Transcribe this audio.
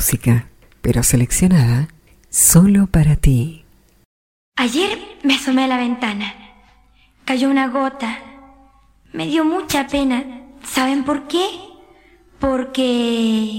música, pero seleccionada solo para ti. Ayer me asomé a la ventana. Cayó una gota. Me dio mucha pena. ¿Saben por qué? Porque